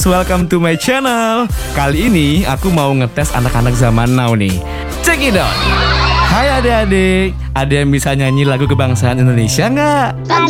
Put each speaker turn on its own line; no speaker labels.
welcome to my channel. Kali ini aku mau ngetes anak-anak zaman now nih. Check it out. Hai adik-adik, ada yang bisa nyanyi lagu kebangsaan Indonesia nggak?